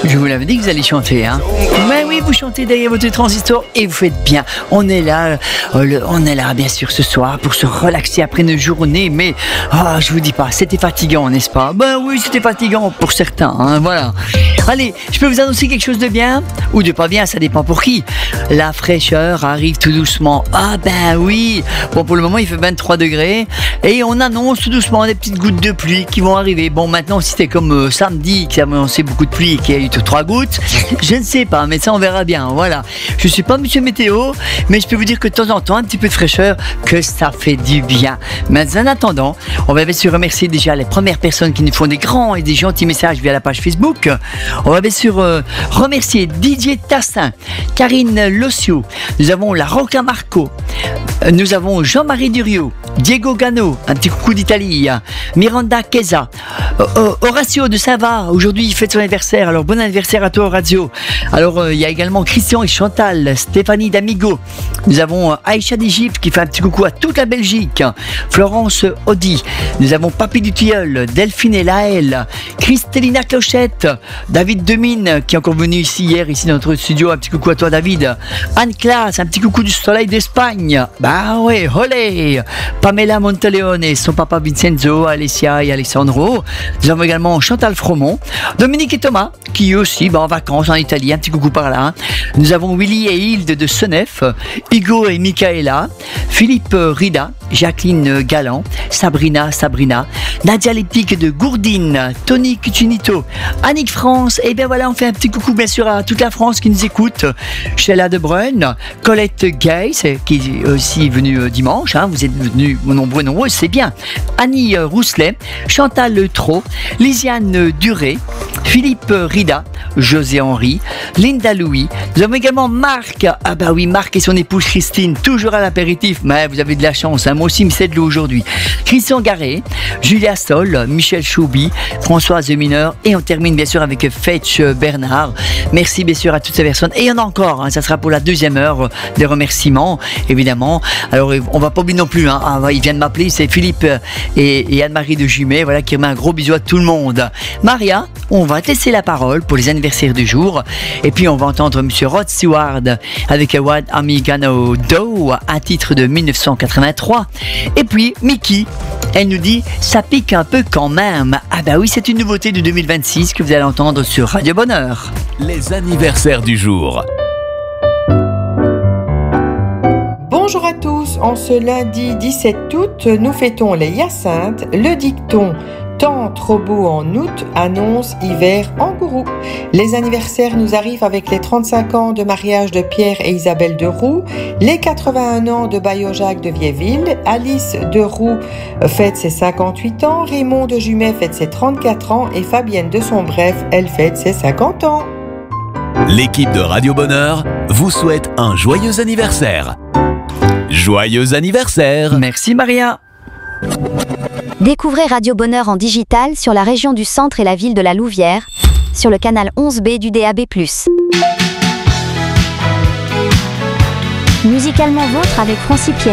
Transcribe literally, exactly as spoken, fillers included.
Je vous l'avais dit que vous allez chanter, hein. Mais oui, vous chantez derrière votre transistor et vous faites bien. On est là, euh, le, on est là bien sûr ce soir pour se relaxer après une journée, mais oh, je vous dis pas, c'était fatigant, n'est-ce pas? Ben oui, c'était fatigant pour certains, hein, voilà. Allez, je peux vous annoncer quelque chose de bien ou de pas bien, ça dépend pour qui. La fraîcheur arrive tout doucement. Ah ben oui. Bon, pour le moment, il fait vingt-trois degrés et on annonce tout doucement des petites gouttes de pluie qui vont arriver. Bon, maintenant, si c'était comme euh, samedi, qui a annoncé beaucoup de pluie et qu'il y a eu trois gouttes, je ne sais pas, mais ça, on verra bien. Voilà. Je suis pas monsieur météo, mais je peux vous dire que de temps en temps, un petit peu de fraîcheur, que ça fait du bien. Mais en attendant, on va bien sûr remercier déjà les premières personnes qui nous font des grands et des gentils messages via la page Facebook. On va bien sûr euh, remercier Didier Tassin, Karine Lossio, nous avons la Rocca Marco, euh, nous avons Jean-Marie Durio, Diego Gano, un petit coucou d'Italie, Miranda Keza, euh, euh, Horacio de Sava, aujourd'hui il fête son anniversaire, alors bon anniversaire à toi Horacio. Alors euh, il y a également Christian et Chantal, Stéphanie d'Amigo, nous avons euh, Aïcha d'Égypte qui fait un petit coucou à toute la Belgique, Florence Audi, nous avons Papy du Tilleul, Delphine et Laëlle, Christelina Clochette, David Demine qui est encore venu ici hier, ici dans notre studio, un petit coucou à toi David, Anne Classe, un petit coucou du soleil d'Espagne, bah ouais, olé, Pamela Monteleone, son papa Vincenzo, Alessia et Alessandro, nous avons également Chantal Fromont, Dominique et Thomas qui eux aussi bah, en vacances en Italie, un petit coucou par là, nous avons Willy et Hilde de Senef, Hugo et Michaela, Philippe Rida, Jacqueline Galland, Sabrina Sabrina, Nadia Leptic de Gourdine, Tony Cucinito, Annick France, et bien voilà, on fait un petit coucou bien sûr à toute la France qui nous écoute, Sheila De Bruyne, Colette Gay, qui est aussi venue dimanche, hein, vous êtes venus nombreux nombreux, c'est bien, Annie Rousselet, Chantal Trot, Lisiane Duré, Philippe Rida, José Henry, Linda Louis, nous avons également Marc, ah bah oui, Marc et son épouse Christine, toujours à l'apéritif, mais vous avez de la chance, hein, moi aussi il me cède l'eau aujourd'hui, Christian Garé, Julia Sol, Michel Choubi, Françoise Mineur, et on termine bien sûr avec Fetch Bernard. Merci bien sûr à toutes ces personnes, et il y en a encore, hein, ça sera pour la deuxième heure des remerciements, évidemment. Alors on va pas oublier non plus, hein, ah, il vient de m'appeler, c'est Philippe et, et Anne-Marie de Jumet, voilà, qui remet un gros bisou à tout le monde. Maria, on va te laisser la parole pour les anniversaires du jour, et puis on va entendre monsieur Rod Stewart avec What Amigano Do, un titre de mille neuf cent quatre-vingt-trois, et puis Mickey, elle nous dit ça pique un peu quand même. Ah bah oui, c'est une nouveauté de deux mille vingt-six que vous allez entendre sur Radio Bonheur. Les anniversaires du jour. Bonjour à tous, en ce lundi dix-sept août, nous fêtons les Hyacinthes. Le dicton « Temps trop beau en août annonce hiver en gourou ». Les anniversaires nous arrivent avec les trente-cinq ans de mariage de Pierre et Isabelle de Roux, les quatre-vingt-un ans de Bayo-Jacques de Viéville, Alice de Roux fête ses cinquante-huit ans, Raymond de Jumet fête ses trente-quatre ans et Fabienne de Sombref, elle fête ses cinquante ans. L'équipe de Radio Bonheur vous souhaite un joyeux anniversaire. Joyeux anniversaire! Merci Maria! Découvrez Radio Bonheur en digital sur la région du Centre et la ville de la Louvière, sur le canal onze B du D A B plus. Musicalement vôtre avec Francis Pierre.